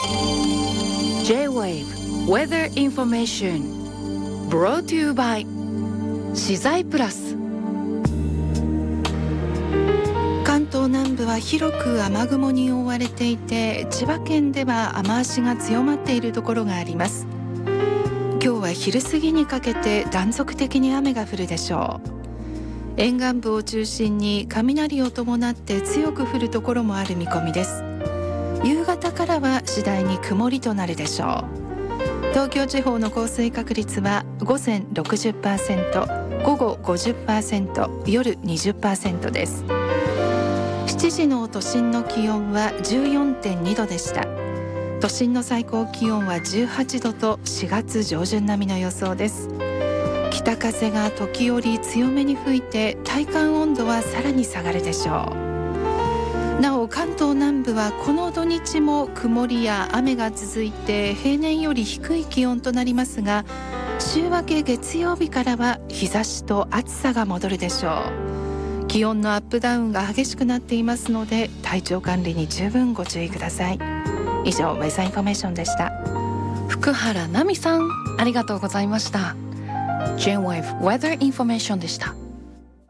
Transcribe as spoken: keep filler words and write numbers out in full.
J-Wave Weather Information brought to you by 資材プラス。関東南部は広く雨雲に覆われていて、千葉県では雨足が強まっているところがあります。今日は昼過ぎにかけて断続的に雨が降るでしょう。沿岸部を中心に雷を伴って強く降るところもある見込みです。夕方からは次第に曇りとなるでしょう。東京地方の降水確率は午前 ろくじゅっパーセント、午後 ごじゅっパーセント、夜 にじゅっパーセント です。しちじの都心の気温は じゅうよんてんにどでした。都心の最高気温はじゅうはちどとしがつ上旬並みの予想です。北風が時折強めに吹いて体感温度はさらに下がるでしょう。なお関東南部はこの土日も曇りや雨が続いて平年より低い気温となりますが、週明け月曜日からは日差しと暑さが戻るでしょう。気温のアップダウンが激しくなっていますので体調管理に十分ご注意ください。以上ウェザーインフォメーションでした。福原奈美さん、ありがとうございました。 J-Wave Weather Information でした。